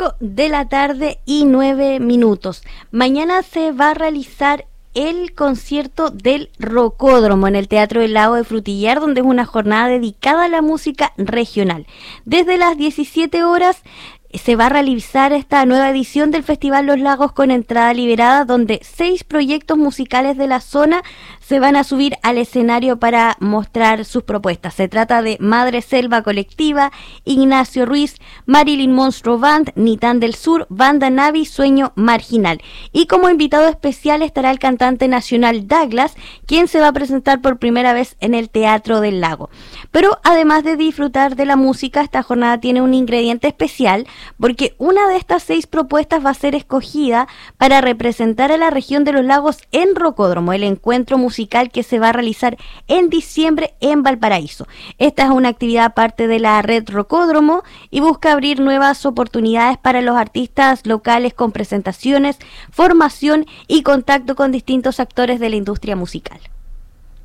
5:09 p.m. Mañana se va a realizar el concierto del Rocódromo en el Teatro del Lago de Frutillar, donde es una jornada dedicada a la música regional. Desde las 17 horas se va a realizar esta nueva edición del Festival Los Lagos con entrada liberada, donde 6 proyectos musicales de la zona se van a subir al escenario para mostrar sus propuestas. Se trata de Madre Selva Colectiva, Ignacio Ruiz, Marilyn Monstruo Band, Nitán del Sur, Banda Navi, Sueño Marginal. Y como invitado especial estará el cantante nacional Douglas, quien se va a presentar por primera vez en el Teatro del Lago. Pero además de disfrutar de la música, esta jornada tiene un ingrediente especial, porque una de estas 6 propuestas va a ser escogida para representar a la región de los lagos en Rocódromo, el encuentro musical que se va a realizar en diciembre en Valparaíso. Esta es una actividad parte de la red Rocódromo y busca abrir nuevas oportunidades para los artistas locales con presentaciones, formación y contacto con distintos actores de la industria musical.